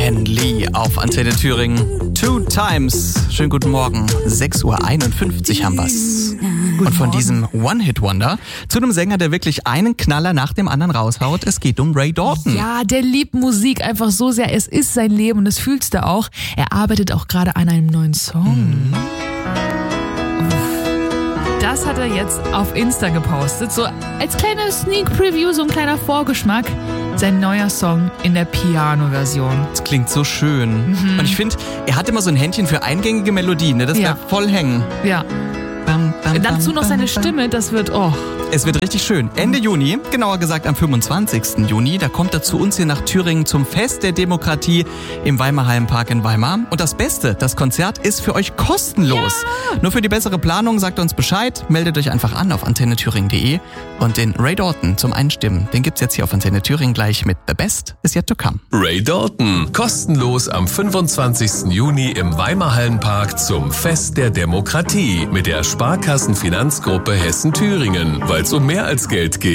Anne Lee auf Antenne Thüringen. Two Times. Schönen guten Morgen. 6:51 Uhr haben wir's. Und von diesem One-Hit-Wonder zu einem Sänger, der wirklich einen Knaller nach dem anderen raushaut. Es geht um Ray Dalton. Ja, der liebt Musik einfach so sehr. Es ist sein Leben und das fühlst du auch. Er arbeitet auch gerade an einem neuen Song. Das hat er jetzt auf Insta gepostet. So als kleine Sneak Preview, so ein kleiner Vorgeschmack. Sein neuer Song in der Piano-Version. Das klingt so schön. Und ich finde, er hat immer so ein Händchen für eingängige Melodien. Ne? Das bleibt voll hängen. Ja. Dazu noch seine Stimme, das wird, Es wird richtig schön. Ende Juni, genauer gesagt am 25. Juni, da kommt er zu uns hier nach Thüringen zum Fest der Demokratie im Weimarhallenpark in Weimar. Und das Beste, das Konzert ist für euch kostenlos. Ja. Nur für die bessere Planung sagt uns Bescheid, meldet euch einfach an auf antennethüringen.de und den Ray Dalton zum Einstimmen, den gibt's jetzt hier auf Antenne Thüringen gleich mit The Best is Yet to Come. Ray Dalton, kostenlos am 25. Juni im Weimarhallenpark zum Fest der Demokratie mit der Sparkassenfinanzgruppe Hessen-Thüringen, weil es um mehr als Geld geht.